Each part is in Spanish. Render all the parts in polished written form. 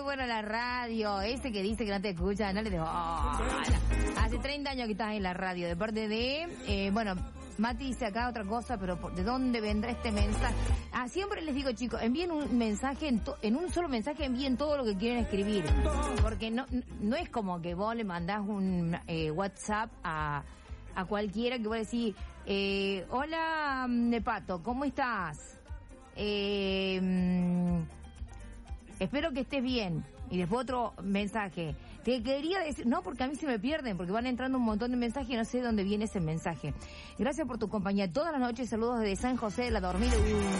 muy buena la radio. Ese que dice que no te escucha, no le digo. Hace 30 años que estás en la radio. De parte de, bueno, Mati dice acá otra cosa, pero ¿de dónde vendrá este mensaje? Siempre les digo, chicos, envíen un mensaje, en un solo mensaje envíen todo lo que quieren escribir. Porque no es como que vos le mandás un WhatsApp a cualquiera que vos decís, hola, Pato, ¿cómo estás? Espero que estés bien. Y después otro mensaje. Te quería decir, no, porque a mí se me pierden, porque van entrando un montón de mensajes y no sé de dónde viene ese mensaje. Gracias por tu compañía todas las noches. Saludos desde San José de la Dormida.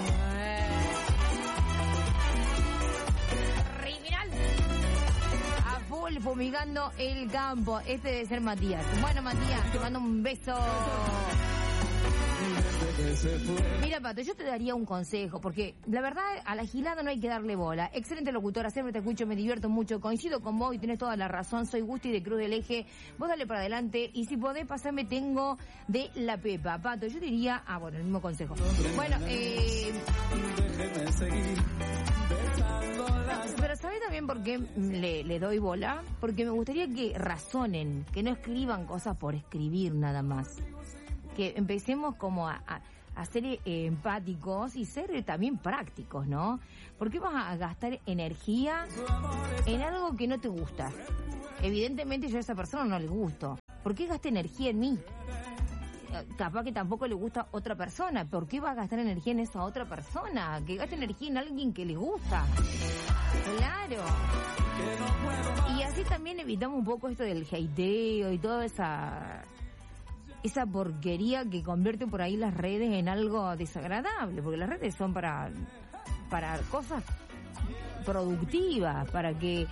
Criminal. A full fumigando el campo. Este debe ser Matías. Bueno, Matías, te mando un beso. Mira, Pato, yo te daría un consejo, porque la verdad a la gilada no hay que darle bola. Excelente locutora, siempre te escucho, me divierto mucho, coincido con vos y tenés toda la razón. Soy Gusti de Cruz del Eje, vos dale para adelante y si podés pasarme Tengo de La Pepa. Pato, yo diría, bueno, el mismo consejo. Bueno, pero ¿sabés también por qué le doy bola? Porque me gustaría que razonen, que no escriban cosas por escribir nada más. Que empecemos como a ser empáticos y ser también prácticos, ¿no? ¿Por qué vas a gastar energía en algo que no te gusta? Evidentemente yo a esa persona no le gusto. ¿Por qué gasta energía en mí? Capaz que tampoco le gusta a otra persona. ¿Por qué va a gastar energía en esa otra persona? Que gaste energía en alguien que le gusta. Claro. Y así también evitamos un poco esto del hateo y toda esa porquería que convierte por ahí las redes en algo desagradable, porque las redes son para cosas productivas, para que